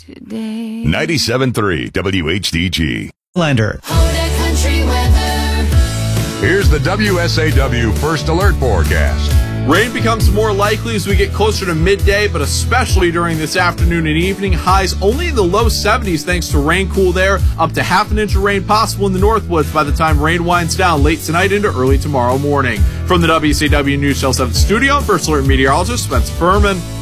today. 97.3 WHDG. Lander. Here's the WSAW First Alert forecast. Rain becomes more likely as we get closer to midday, but especially during this afternoon and evening. Highs only in the low 70s thanks to rain cool there. Up to half an inch of rain possible in the Northwoods by the time rain winds down late tonight into early tomorrow morning. From the WSAW News Channel 7 studio, First Alert meteorologist Spencer Furman.